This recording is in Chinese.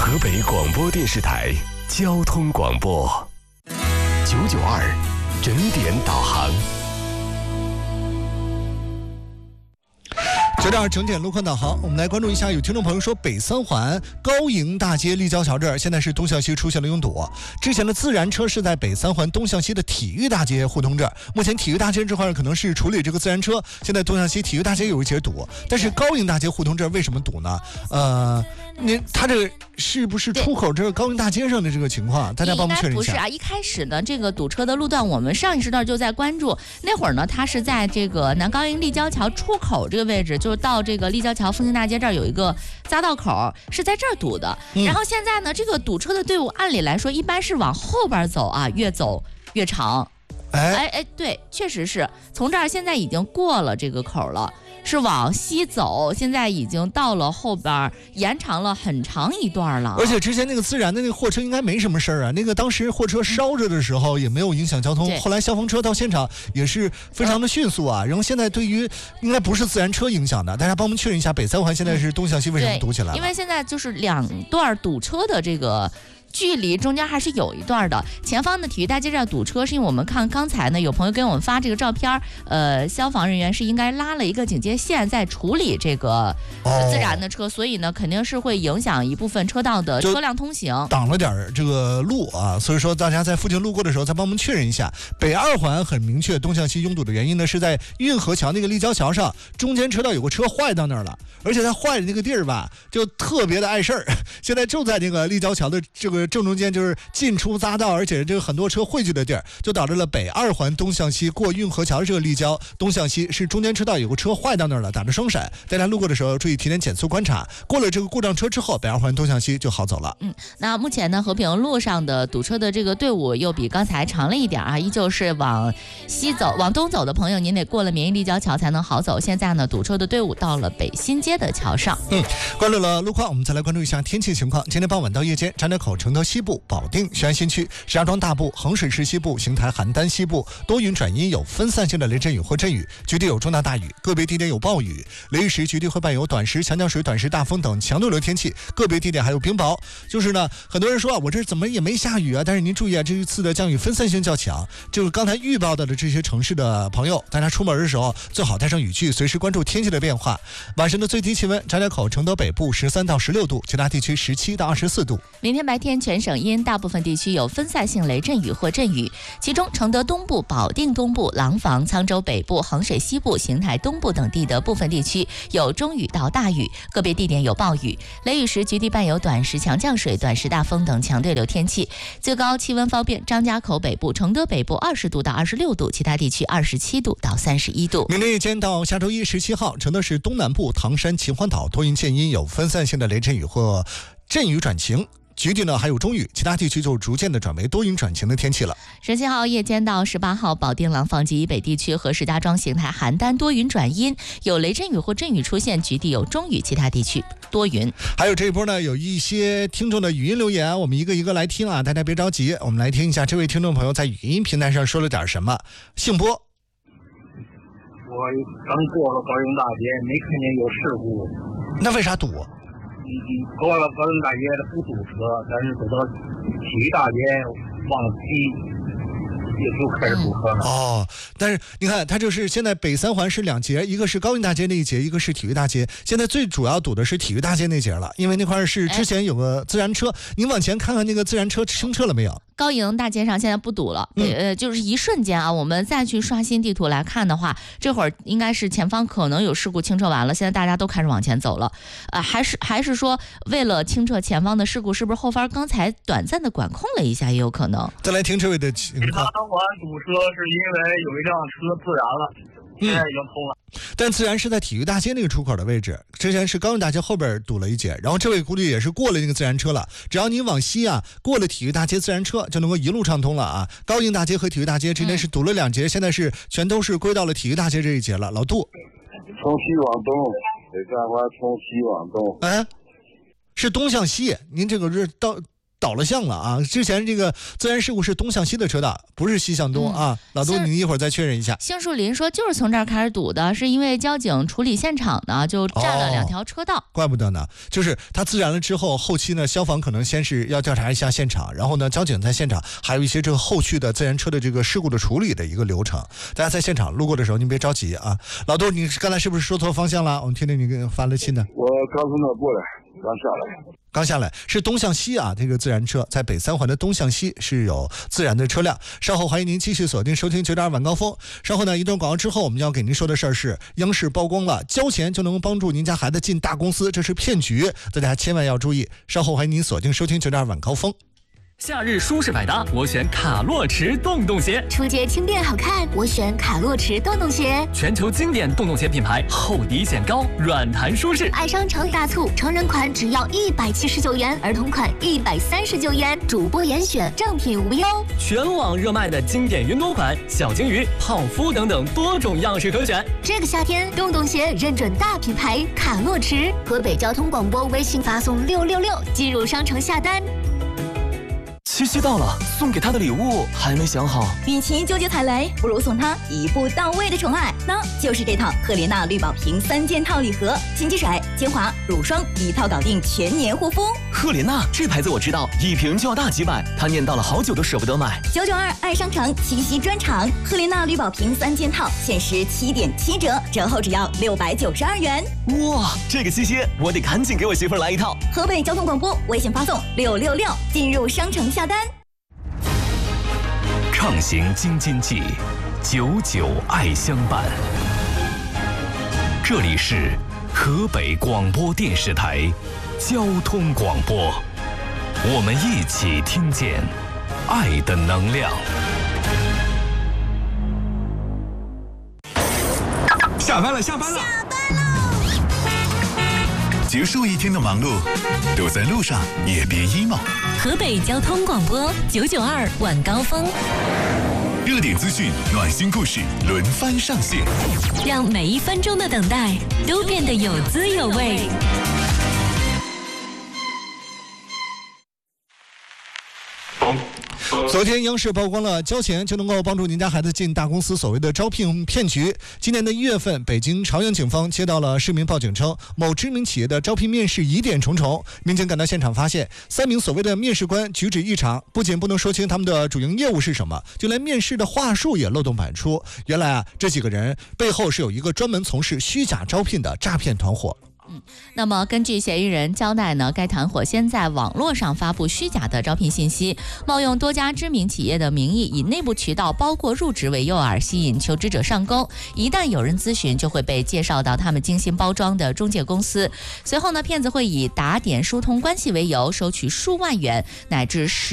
河北广播电视台交通广播992整点导航。 992整点路况导航，我们来关注一下。有听众朋友说，北三环高营大街立交桥这儿现在是东向西出现了拥堵。之前的自然车是在北三环东向西的体育大街互通这儿，目前体育大街这块可能是处理这个自然车，现在东向西体育大街有一节堵，但是高营大街互通这儿为什么堵呢？它这个是不是出口这个高营大街上的这个情况？大家帮我们确认一下。 不是啊，一开始呢，这个堵车的路段我们上一时段就在关注，那会儿呢，它是在这个南高营立交桥出口这个位置，就到这个立交桥复兴大街这儿有一个匝道口，是在这儿堵的。然后现在呢，这个堵车的队伍按理来说一般是往后边走啊，越走越长。对，确实是从这儿现在已经过了这个口了。是往西走，现在已经到了后边，延长了很长一段了。 而且之前那个自然的那个货车应该没什么事儿啊，那个当时货车烧着的时候也没有影响交通，后来消防车到现场也是非常的迅速啊。然后现在对于应该不是自然车影响的，大家帮我们确认一下，北三环现在是东向西为什么堵起来了？ 因为现在就是两段堵车的这个距离中间还是有一段的，前方的体育大街这堵车，是因为我们看刚才呢，有朋友给我们发这个照片，消防人员是应该拉了一个警戒线在处理这个自燃的车，所以呢肯定是会影响一部分车道的车辆通行， 挡了点这个路啊，所以说大家在附近路过的时候再帮我们确认一下。北二环很明确东向西拥堵的原因呢，是在运河桥那个立交桥上，中间车道有个车坏到那儿了，而且它坏的那个地儿吧，就特别的碍事儿。现在就在那个立交桥的这个正中间，就是进出匝道，而且这个很多车汇聚的地儿，就导致了北二环东向西过运河桥的这个立交东向西是中间车道有个车坏到那儿了，打着双闪，大家路过的时候注意提前减速观察。过了这个故障车之后，北二环东向西就好走了。 那目前呢，和平路上的堵车的这个队伍又比刚才长了一点啊，依旧是往西走、往东走的朋友，您得过了民意立交桥才能好走。现在呢，堵车的队伍到了北新街的桥上。 关注了路况，我们再来关注一下天气情况。今天傍晚到夜间，张家口、承德西部、保定、雄安新区、石家庄大部、衡水市西部、邢台、邯郸西部多云转阴，有分散性的雷阵雨或阵雨，局地有重大大雨，个别地点有暴雨。雷雨时局地会伴有短时强降水、短时大风等强对流天气，个别地点还有冰雹。就是呢，很多人说啊，我这怎么也没下雨啊？但是您注意啊，这一次的降雨分散性较强。就是刚才预报到的这些城市的朋友，大家出门的时候最好带上雨具，随时关注天气的变化。晚上的最低气温，张家口、承德北部13到16度，其他地区17到24度。 明天白天全省阴，大部分地区有分散性雷阵雨或阵雨，其中承德东部、保定东部、廊坊、沧州北部、衡水西部、邢台东部等地的部分地区有中雨到大雨，个别地点有暴雨。雷雨时局地伴有短时强降水、短时大风等强对流天气。最高气温方面，张家口北部、承德北部20度到26度，其他地区27度到31度。 明天夜间到下周一17号，承德市东南部、唐山、秦皇岛多云见阴，有分散性的雷阵雨或阵雨转晴。局地呢还有中雨，其他地区就逐渐的转为多云转晴的天气了。 17号夜间到18号，保定、廊坊及以北地区和石家庄、邢台、邯郸多云转阴，有雷阵雨或阵雨出现，局地有中雨，其他地区多云。 还有这一波呢，有一些听众的语音留言，我们一个一个来听啊，大家别着急，我们来听一下这位听众朋友在语音平台上说了点什么。姓波， 我刚过了高营大街，没看见有事故。 那为啥堵？ 过了高营大街不堵车，但是走到体育大街往西也就开始堵车了。 但是你看，它就是现在北三环是两节，一个是高营大街那一节，一个是体育大街。现在最主要堵的是体育大街那节了，因为那块是之前有个自然车，您往前看看那个自然车清澈了没有？ 高营大街上现在不堵了，就是一瞬间啊，我们再去刷新地图来看的话，这会儿应该是前方可能有事故清澈完了，现在大家都开始往前走了，还是说为了清澈前方的事故，是不是后方刚才短暂的管控了一下也有可能？ 再来听这位的情况。 三环堵车是因为有一辆车自燃了。现在已经通了， 但自然是在体育大街那个出口的位置，之前是高营大街后边堵了一节，然后这位估计也是过了那个自然车了，只要你往西啊，过了体育大街自然车就能够一路畅通了啊。高营大街和体育大街之间是堵了两节，现在是全都是归到了体育大街这一节了。老杜， 从西往东，北三环从西往东， 是东向西，您这个是到倒了向了啊！之前这个自然事故是东向西的车道，不是西向东啊。老杜，你一会儿再确认一下。 杏树林说就是从这儿开始堵的，是因为交警处理现场呢就占了2条车道。 怪不得呢，就是它自燃了之后，后期呢消防可能先是要调查一下现场，然后呢交警在现场还有一些这个后续的自燃车的这个事故的处理的一个流程。大家在现场路过的时候，您别着急啊。老杜，你刚才是不是说错方向了？我们听听你给发了信呢。 我刚从那过来，刚下来是东向西啊，这个自燃车在北3环的东向西是有自燃的车辆。稍后欢迎您继续锁定收听9.2晚高峰。稍后呢一段广告之后，我们要给您说的事儿是央视曝光了交钱就能帮助您家孩子进大公司，这是骗局，大家千万要注意。稍后欢迎您锁定收听9.2晚高峰。 夏日舒适百搭，我选卡洛驰洞洞鞋。 出街轻便好看，我选卡洛驰洞洞鞋。 全球经典洞洞鞋品牌，厚底显高，软弹舒适。 爱商城大促，成人款只要179元，儿童款139元，主播严选，正品无忧。 全网热卖的经典云朵款、小金鱼、泡芙等等多种样式可选。 这个夏天，洞洞鞋认准大品牌卡洛驰。河北交通广播微信发送666进入商城下单。 七夕到了，送给他的礼物还没想好。 与其纠结踩雷，不如送他一步到位的宠爱，那就是这套赫莲娜绿宝瓶3件套礼盒，清洁水、精华、乳霜一套搞定全年护肤。 赫莲娜这牌子我知道，一瓶就要大几百，他念叨了好久都舍不得买。 992爱商城七夕专场，赫莲娜绿宝瓶3件套限时7.7折，折后只要692元。 哇，这个七夕我得赶紧给我媳妇儿来一套。 河北交通广播微信发送666进入商城下单。 畅行京津冀，99爱相伴。这里是河北广播电视台交通广播，我们一起听见爱的能量。 下班了！结束一天的忙碌，都在路上也别 emo。 河北交通广播992晚高峰， 热点资讯、暖心故事轮番上线， 让每1分钟的等待都变得有滋有味。 昨天央视曝光了交钱就能够帮助您家孩子进大公司所谓的招聘骗局。今年的1月份，北京朝阳警方接到了市民报警称，某知名企业的招聘面试疑点重重。民警赶到现场发现，3名所谓的面试官举止异常，不仅不能说清他们的主营业务是什么，就连面试的话术也漏洞百出。原来啊，这几个人背后是有一个专门从事虚假招聘的诈骗团伙。 那么根据嫌疑人交代呢，该团伙先在网络上发布虚假的招聘信息，冒用多家知名企业的名义，以内部渠道包括入职为诱饵，吸引求职者上钩。一旦有人咨询，就会被介绍到他们精心包装的中介公司。随后呢，骗子会以打点疏通关系为由，收取数万元乃至10